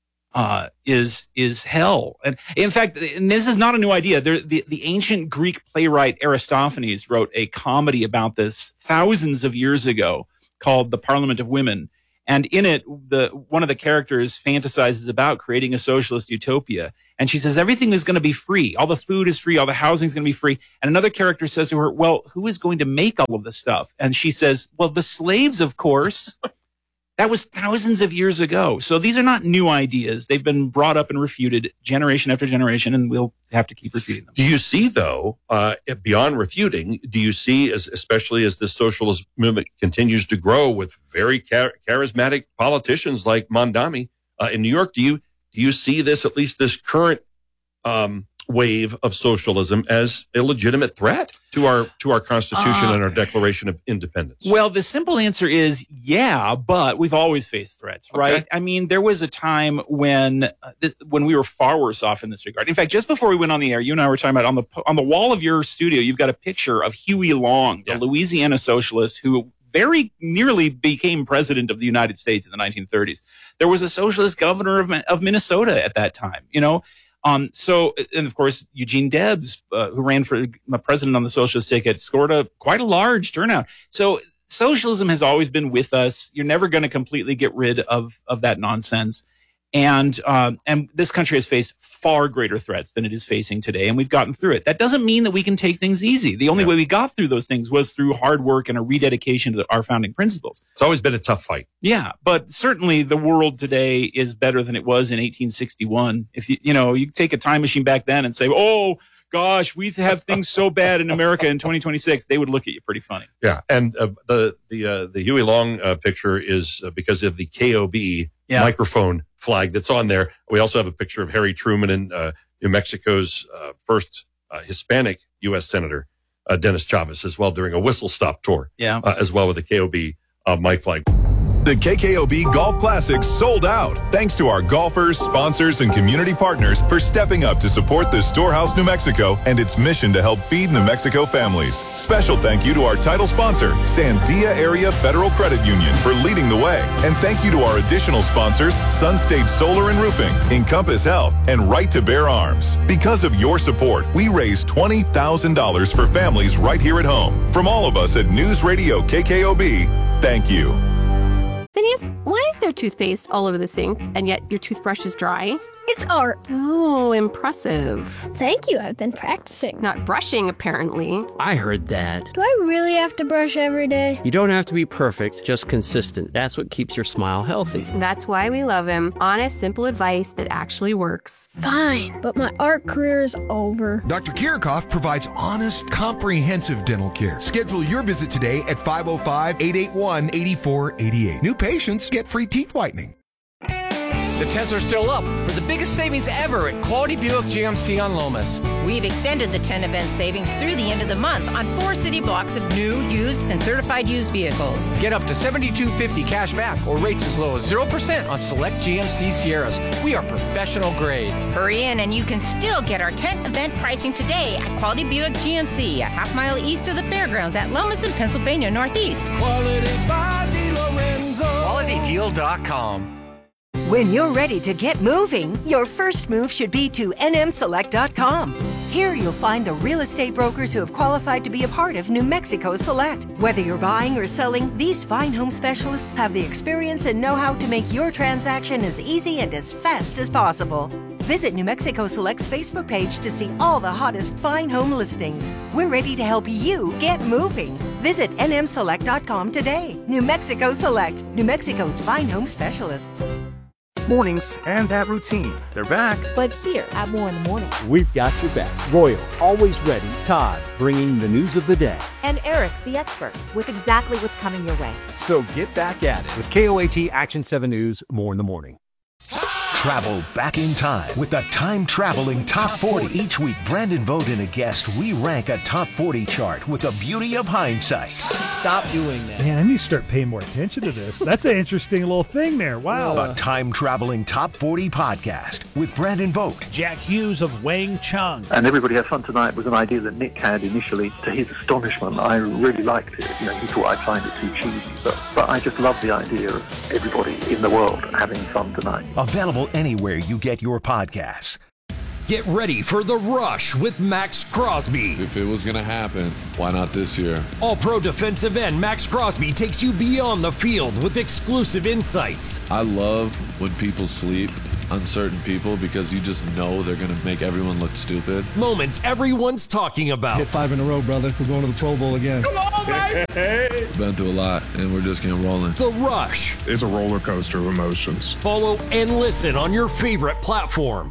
uh, is is hell. And in fact, and this is not a new idea. There, the, the ancient Greek playwright Aristophanes wrote a comedy about this thousands of years ago, called The Parliament of Women. And in it, the one of the characters fantasizes about creating a socialist utopia. And she says, everything is going to be free. All the food is free. All the housing is going to be free. And another character says to her, well, who is going to make all of this stuff? And she says, well, the slaves, of course. That was thousands of years ago. So these are not new ideas. They've been brought up and refuted generation after generation, and we'll have to keep refuting them.
Do you see, though, uh, beyond refuting, do you see, as, especially as the socialist movement continues to grow with very char- charismatic politicians like Mondami uh, in New York, do you do you see this, at least this current um, wave of socialism, as a legitimate threat to our to our Constitution uh, and our Declaration of Independence?
Well, the simple answer is yeah, but we've always faced threats, right? Okay. I mean, there was a time when uh, th- when we were far worse off in this regard. In fact, just before we went on the air, you and I were talking about on the on the wall of your studio, you've got a picture of Huey Long, the yeah. Louisiana socialist who very nearly became president of the United States in the nineteen thirties. There was a socialist governor of, of Minnesota at that time, you know. Um, so, and of course, Eugene Debs, uh, who ran for president on the socialist ticket, scored a quite a large turnout. So socialism has always been with us. You're never going to completely get rid of, of that nonsense. And, um, and this country has faced far greater threats than it is facing today. And we've gotten through it. That doesn't mean that we can take things easy. The only yeah. way we got through those things was through hard work and a rededication to the, our founding principles.
It's always been a tough fight.
Yeah. But certainly the world today is better than it was in eighteen sixty-one. If you, you know, you take a time machine back then and say, oh, gosh, we have things so bad in America in twenty twenty-six, they would look at you pretty funny.
Yeah. And uh, the, the, uh, the Huey Long uh, picture is uh, because of the K O B yeah. microphone flag that's on there. We also have a picture of Harry Truman and uh, New Mexico's uh, first uh, Hispanic U S Senator, uh, Dennis Chavez, as well, during a whistle stop tour,
yeah.
uh, as well with the K O B uh, mic flag.
The K K O B Golf Classic sold out. Thanks to our golfers, sponsors, and community partners for stepping up to support the Storehouse New Mexico and its mission to help feed New Mexico families. Special thank you to our title sponsor, Sandia Area Federal Credit Union, for leading the way. And thank you to our additional sponsors, Sun State Solar and Roofing, Encompass Health, and Right to Bear Arms. Because of your support, we raised twenty thousand dollars for families right here at home. From all of us at News Radio K K O B, thank you.
Phineas, why is there toothpaste all over the sink, and yet your toothbrush is dry?
It's art.
Oh, impressive.
Thank you. I've been practicing.
Not brushing, apparently.
I heard that.
Do I really have to brush every day?
You don't have to be perfect, just consistent. That's what keeps your smile healthy.
That's why we love him. Honest, simple advice that actually works.
Fine, but my art career is over.
Doctor Kirchhoff provides honest, comprehensive dental care. Schedule your visit today at five oh five, eight eight one, eight four eight eight. New patients get free teeth whitening.
The tens are still up for the biggest savings ever at Quality Buick G M C on Lomas.
We've extended the ten event savings through the end of the month on four city blocks of new, used, and certified used vehicles.
Get up to seventy-two fifty cash back or rates as low as zero percent on select G M C Sierras. We are professional grade.
Hurry in and you can still get our tent event pricing today at Quality Buick G M C, a half mile east of the fairgrounds at Lomas in Pennsylvania Northeast.
Quality by DeLorenzo. quality deal dot com.
When you're ready to get moving, your first move should be to N M select dot com. Here you'll find the real estate brokers who have qualified to be a part of New Mexico Select. Whether you're buying or selling, these fine home specialists have the experience and know-how to make your transaction as easy and as fast as possible. Visit New Mexico Select's Facebook page to see all the hottest fine home listings. We're ready to help you get moving. Visit N M select dot com today. New Mexico Select, New Mexico's fine home specialists.
Mornings and that routine. They're back.
But here at More in the Morning,
we've got your back. Royal, always ready. Todd, bringing the news of the day.
And Eric, the expert, with exactly what's coming your way.
So get back at it with K O A T Action seven News, More in the Morning.
Travel back in time with the Time Traveling Top forty. Each week, Brandon Vogt and a guest re-rank a Top forty chart with the beauty of hindsight.
Stop doing that. Man, I need to strt paying more attention to this. That's an interesting little thing there. Wow.
The Time Traveling Top forty podcast with Brandon Vogt.
Jack Hughes of Wang Chung.
And Everybody Has Fun Tonight was an idea that Nick had initially. To his astonishment, I really liked it. You know, he thought I'd find it too cheesy. But, but I just love the idea of everybody in the world having fun tonight.
Available anywhere you get your podcasts.
Get ready for The Rush with Max Crosby.
If it was going to happen, why not this year?
All-Pro defensive end Max Crosby takes you beyond the field with exclusive insights.
I love when people sleep, uncertain people, because you just know they're going to make everyone look stupid.
Moments everyone's talking about.
Hit five in a row, brother. We're going to the Pro Bowl again.
Come on, baby!
Been through a lot, and we're just getting rolling.
The Rush.
It's a roller coaster of emotions.
Follow and listen on your favorite platform.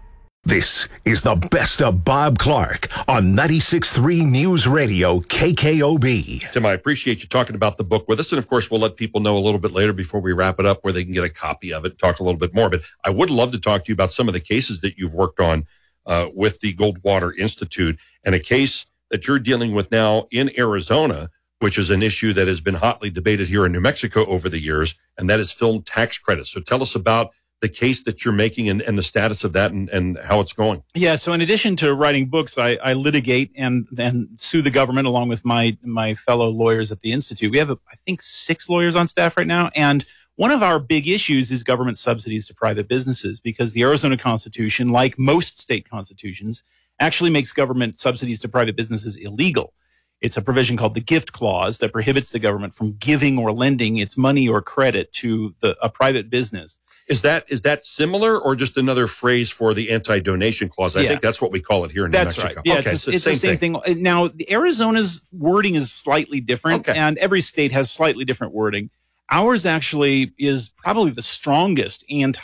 This is the best of Bob Clark on ninety-six point three News Radio K K O B.
Tim, I appreciate you talking about the book with us. And of course, we'll let people know a little bit later before we wrap it up where they can get a copy of it, talk a little bit more. But I would love to talk to you about some of the cases that you've worked on uh, with the Goldwater Institute, and a case that you're dealing with now in Arizona, which is an issue that has been hotly debated here in New Mexico over the years, and that is film tax credits. So tell us about the case that you're making and, and the status of that and, and how it's going.
Yeah, so in addition to writing books, I, I litigate and then sue the government along with my my fellow lawyers at the Institute. We have, a, I think, six lawyers on staff right now, and one of our big issues is government subsidies to private businesses, because the Arizona Constitution, like most state constitutions, actually makes government subsidies to private businesses illegal. It's a provision called the gift clause that prohibits the government from giving or lending its money or credit to the, a private business.
Is that is that similar or just another phrase for the anti-donation clause? I
Yeah.
think that's what we call it here in New
That's
Mexico.
right. Yeah,
okay,
it's, the, it's the same thing. thing. Now, the Arizona's wording is slightly different,
Okay.
and every state has slightly different wording. Ours actually is probably the strongest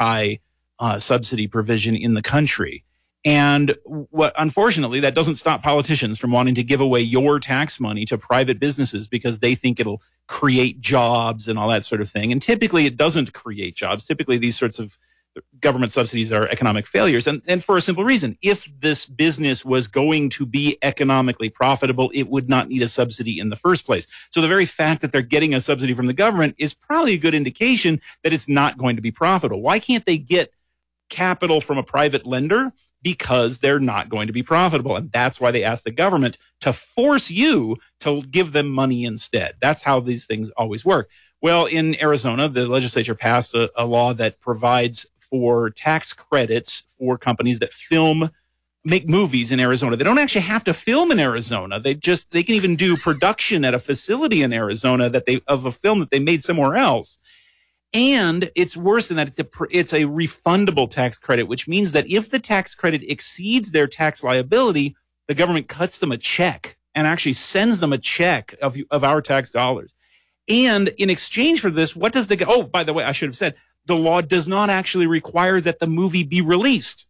anti-subsidy provision in the country. And what, unfortunately, that doesn't stop politicians from wanting to give away your tax money to private businesses because they think it'll create jobs and all that sort of thing. And typically it doesn't create jobs. Typically these sorts of government subsidies are economic failures. And, and for a simple reason, if this business was going to be economically profitable, it would not need a subsidy in the first place. So the very fact that they're getting a subsidy from the government is probably a good indication that it's not going to be profitable. Why can't they get capital from a private lender? Because they're not going to be profitable. And that's why they ask the government to force you to give them money instead. That's how these things always work. Well, in Arizona, the legislature passed a, a law that provides for tax credits for companies that film, make movies in Arizona. They don't actually have to film in Arizona. They just, they can even do production at a facility in Arizona that they, of a film that they made somewhere else. And it's worse than that. It's a, it's a refundable tax credit, which means that if the tax credit exceeds their tax liability, the government cuts them a check and actually sends them a check of, of our tax dollars. And in exchange for this, what does the, oh, by the way, I should have said, the law does not actually require that the movie be released.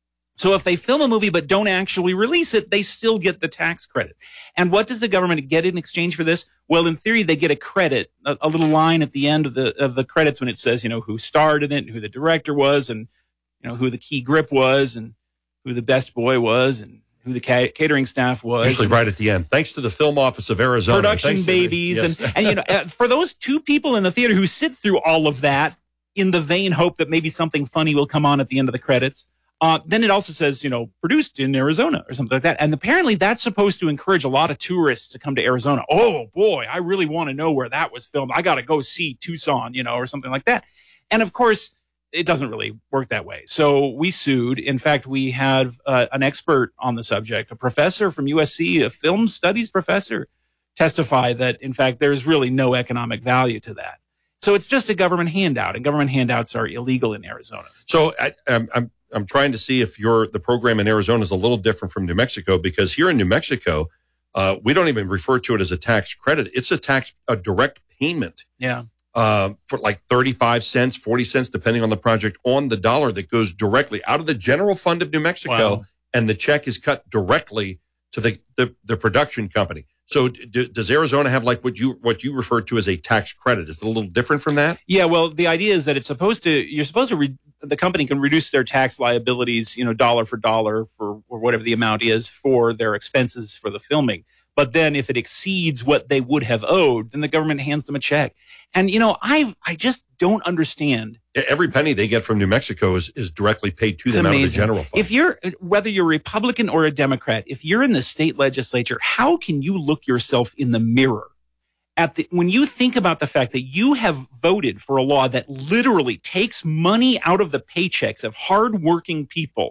So if they film a movie but don't actually release it, they still get the tax credit. And what does the government get in exchange for this? Well, in theory, they get a credit, a, a little line at the end of the of the credits when it says, you know, who starred in it, and who the director was, and you know who the key grip was, and who the best boy was, and who the ca- catering staff was.
Usually right at the end. Thanks to the Film Office of Arizona.
Production
Thanks
babies,
to the, yes.
and and you know, uh, for those two people in the theater who sit through all of that in the vain hope that maybe something funny will come on at the end of the credits. Uh, then it also says, you know, produced in Arizona or something like that. And apparently that's supposed to encourage a lot of tourists to come to Arizona. Oh, boy, I really want to know where that was filmed. I got to go see Tucson, you know, or something like that. And, of course, it doesn't really work that way. So we sued. In fact, we have uh, an expert on the subject, a professor from U S C, a film studies professor, testify that, in fact, there's really no economic value to that. So it's just a government handout, and government handouts are illegal in Arizona.
So I, I'm, I'm I'm trying to see if your the program in Arizona is a little different from New Mexico, because here in New Mexico, uh, we don't even refer to it as a tax credit. It's a tax, a direct payment.
Yeah.
Uh, for like thirty-five cents, forty cents, depending on the project, on the dollar that goes directly out of the general fund of New Mexico.
Wow.
And the check is cut directly to the, the, the production company. So d- does Arizona have like what you what you refer to as a tax credit? Is it a little different from that?
Yeah, well, the idea is that it's supposed to, you're supposed to, re, the company can reduce their tax liabilities, you know, dollar for dollar for or whatever the amount is for their expenses for the filming. But then if it exceeds what they would have owed, then the government hands them a check. And, you know, I I just don't understand.
Every penny they get from New Mexico is, is directly paid to
It's
them
amazing.
out of the general fund.
If you're, whether you're a Republican or a Democrat, if you're in the state legislature, how can you look yourself in the mirror at the, when you think about the fact that you have voted for a law that literally takes money out of the paychecks of hardworking people,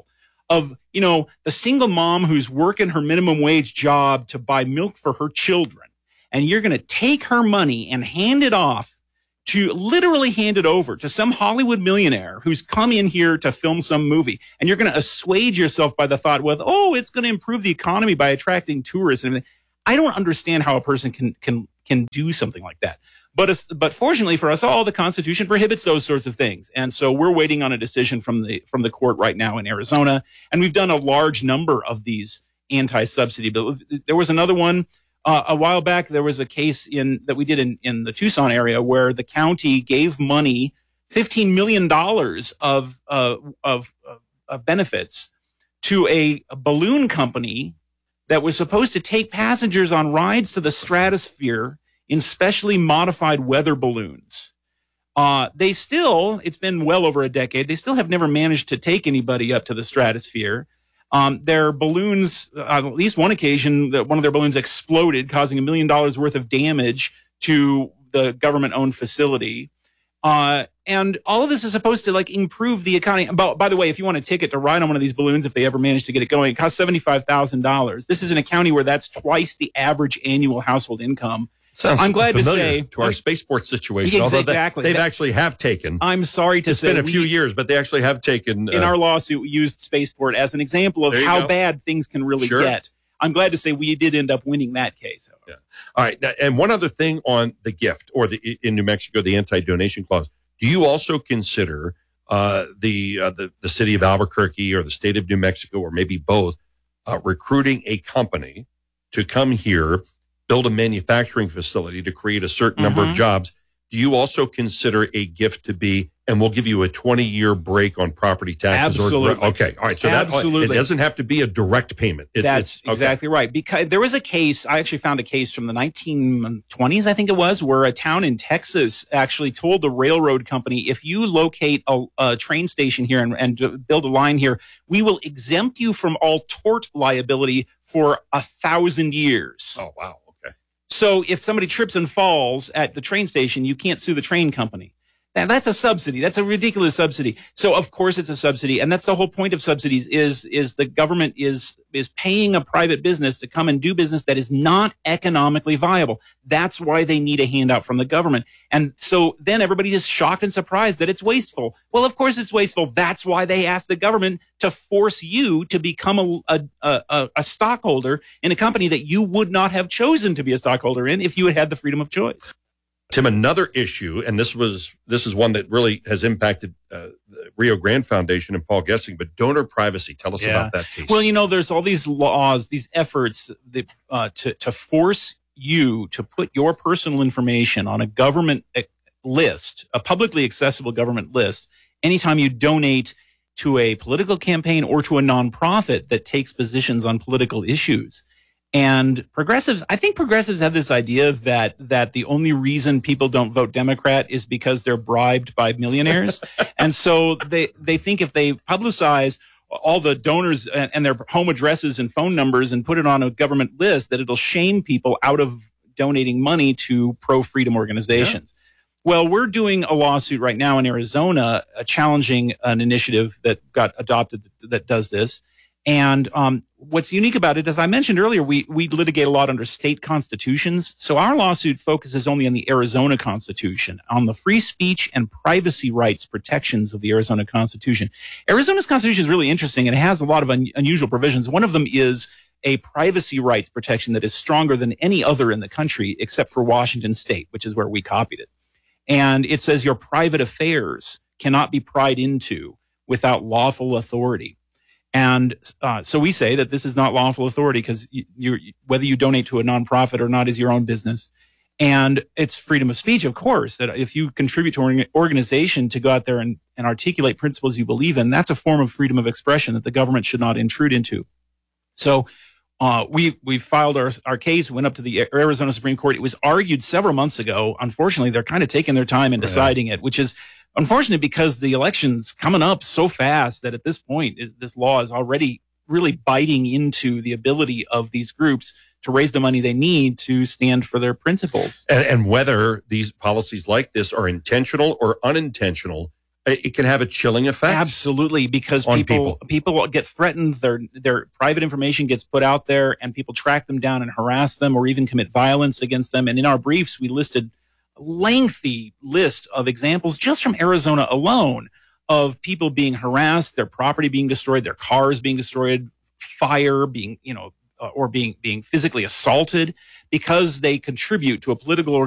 of, you know, the single mom who's working her minimum wage job to buy milk for her children. And you're going to take her money and hand it off to literally hand it over to some Hollywood millionaire who's come in here to film some movie. And you're going to assuage yourself by the thought, well, oh, it's going to improve the economy by attracting tourists and everything. I don't understand how a person can, can, can do something like that. But, but fortunately for us all, the Constitution prohibits those sorts of things. And so we're waiting on a decision from the, from the court right now in Arizona. And we've done a large number of these anti-subsidy bills. There was another one Uh, a while back. There was a case in that we did in, in the Tucson area where the county gave money, fifteen million dollars of, uh, of, of benefits to a, a balloon company that was supposed to take passengers on rides to the stratosphere in specially modified weather balloons. Uh, they still, it's been well over a decade, they still have never managed to take anybody up to the stratosphere. Um, their balloons, uh, at least one occasion, that one of their balloons exploded, causing a million dollars worth of damage to the government-owned facility. Uh, and all of this is supposed to like improve the economy. By, by the way, if you want a ticket to ride on one of these balloons, if they ever manage to get it going, it costs seventy-five thousand dollars. This is in a county where that's twice the average annual household income.
Sounds
I'm glad to say
to our spaceport situation.
Exactly.
Although they, they've
that,
actually have taken.
I'm sorry to
it's
say
it's been a
we,
few years, but they actually have taken.
In
uh,
our lawsuit, we used spaceport as an example of how
go.
bad things can really
Sure.
get. I'm glad to say we did end up winning that case.
Yeah. All right. Now, and one other thing on the gift or the in New Mexico, the anti-donation clause. Do you also consider uh, the, uh, the the city of Albuquerque or the state of New Mexico or maybe both uh, recruiting a company to come here, build a manufacturing facility to create a certain number
Mm-hmm.
of jobs? Do you also consider a gift to be, and we'll give you a twenty-year break on property taxes?
Absolutely.
Or, okay. All right. So
Absolutely.
that it doesn't have to be a direct payment. It,
That's
it's, okay.
exactly right. Because there was a case, I actually found a case from the nineteen twenties, I think it was, where a town in Texas actually told the railroad company, if you locate a, a train station here and, and build a line here, we will exempt you from all tort liability for a thousand years.
Oh, wow.
So if somebody trips and falls at the train station, you can't sue the train company. Now, that's a subsidy. That's a ridiculous subsidy. So of course it's a subsidy. And that's the whole point of subsidies is, is the government is, is paying a private business to come and do business that is not economically viable. That's why they need a handout from the government. And so then everybody is shocked and surprised that it's wasteful. Well, of course it's wasteful. That's why they asked the government to force you to become a, a, a, a stockholder in a company that you would not have chosen to be a stockholder in if you had had the freedom of choice.
Tim, another issue, and this was this is one that really has impacted uh, the Rio Grande Foundation and Paul Gessing, but donor privacy. Tell us
Yeah.
about that case.
Well, you know, there's all these laws, these efforts that, uh, to to force you to put your personal information on a government list, a publicly accessible government list, anytime you donate to a political campaign or to a nonprofit that takes positions on political issues. And progressives, I think progressives have this idea that that the only reason people don't vote Democrat is because they're bribed by millionaires. And so they, they think if they publicize all the donors and, and their home addresses and phone numbers and put it on a government list, that it'll shame people out of donating money to pro-freedom organizations. Yeah. Well, we're doing a lawsuit right now in Arizona uh, challenging an initiative that got adopted that, that does this. And um, what's unique about it, as I mentioned earlier, we we litigate a lot under state constitutions. So our lawsuit focuses only on the Arizona Constitution, on the free speech and privacy rights protections of the Arizona Constitution. Arizona's Constitution is really interesting, and it has a lot of un- unusual provisions. One of them is a privacy rights protection that is stronger than any other in the country, except for Washington State, which is where we copied it. And it says your private affairs cannot be pried into without lawful authority. And uh, so we say that this is not lawful authority because you, you, whether you donate to a nonprofit or not is your own business. And it's freedom of speech, of course, that if you contribute to an organization to go out there and, and articulate principles you believe in, that's a form of freedom of expression that the government should not intrude into. So uh, we we filed our, our case, went up to the Arizona Supreme Court. It was argued several months ago. Unfortunately, they're kind of taking their time in deciding it, which is unfortunate because the election's coming up so fast that at this point, this law is already really biting into the ability of these groups to raise the money they need to stand for their principles.
And, and whether these policies like this are intentional or unintentional, it can have a chilling effect.
Absolutely, because
on
people,
people
people get threatened. Their their private information gets put out there, and people track them down and harass them, or even commit violence against them. And in our briefs, we listed a lengthy list of examples just from Arizona alone of people being harassed, their property being destroyed, their cars being destroyed, fire being, you know, uh, or being being physically assaulted because they contribute to a political organization